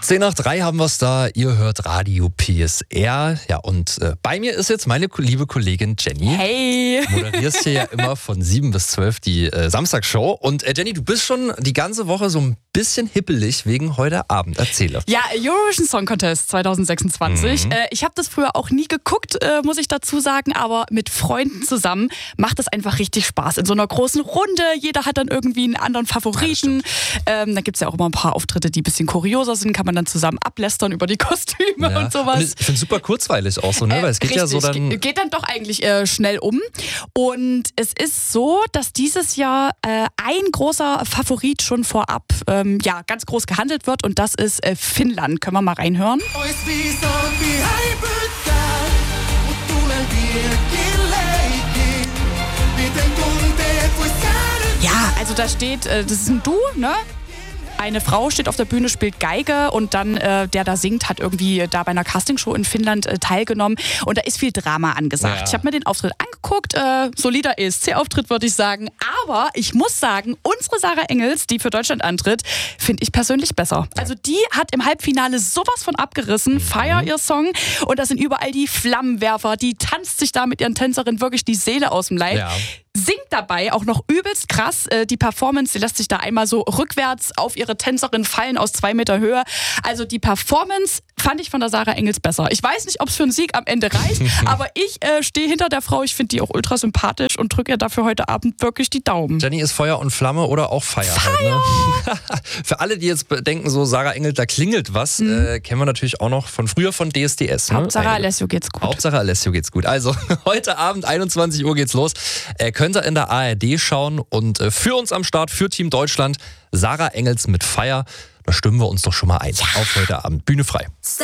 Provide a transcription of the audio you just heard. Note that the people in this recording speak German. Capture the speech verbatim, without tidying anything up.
zehn nach drei haben wir es da, ihr hört Radio P S R. Ja, und äh, bei mir ist jetzt meine liebe Kollegin Jenny. Hey! Du moderierst hier ja immer von sieben bis zwölf die äh, Samstagsshow. Und äh, Jenny, du bist schon die ganze Woche so ein bisschen hippelig wegen heute Abend. Erzähle. Ja, Eurovision Song Contest zwanzig sechsundzwanzig. Mhm. Äh, ich habe das früher auch nie geguckt, äh, muss ich dazu sagen, aber mit Freunden zusammen macht es einfach richtig Spaß. In so einer großen Runde, jeder hat dann irgendwie einen anderen Favoriten. Ja, ähm, da gibt es ja auch immer ein paar Auftritte, die ein bisschen kurioser sind, kann man dann zusammen ablästern über die Kostüme Ja. und sowas. Und ich finde es super kurzweilig auch so, ne? Äh, Weil es geht richtig, ja so dann. Ge- geht dann doch eigentlich äh, schnell um. Und es ist so, dass dieses Jahr äh, ein großer Favorit schon vorab ähm, ja, ganz groß gehandelt wird und das ist äh, Finnland. Können wir mal reinhören? Ja, also da steht, äh, das ist ein Du, ne? Eine Frau steht auf der Bühne, spielt Geige und dann äh, der da singt, hat irgendwie da bei einer Castingshow in Finnland äh, teilgenommen und da ist viel Drama angesagt. Ja. Ich habe mir den Auftritt angeguckt, äh, solider E S C-Auftritt würde ich sagen, aber ich muss sagen, unsere Sarah Engels, die für Deutschland antritt, finde ich persönlich besser. Also die hat im Halbfinale sowas von abgerissen, mhm. Fire ihr Song und da sind überall die Flammenwerfer, die tanzt sich da mit ihren Tänzerinnen wirklich die Seele aus dem Leib. Ja. Singt dabei auch noch übelst krass. Die Performance, die lässt sich da einmal so rückwärts auf ihre Tänzerin fallen aus zwei Meter Höhe. Also die Performance fand ich von der Sarah Engels besser. Ich weiß nicht, ob es für einen Sieg am Ende reicht, aber ich äh, stehe hinter der Frau. Ich finde die auch ultra sympathisch und drücke ihr dafür heute Abend wirklich die Daumen. Jenny ist Feuer und Flamme oder auch Feier. Feier! Halt, ne? Für alle, die jetzt denken, so Sarah Engels, da klingelt was, mhm. äh, kennen wir natürlich auch noch von früher von D S D S. Ne? Hauptsache Alessio geht's gut. Hauptsache Alessio geht's gut. Also heute Abend einundzwanzig Uhr geht's los. Äh, könnt ihr in der A R D schauen und äh, für uns am Start, für Team Deutschland, Sarah Engels mit Feier. Da stimmen wir uns doch schon mal ein. Ja. Auf heute Abend. Bühne frei.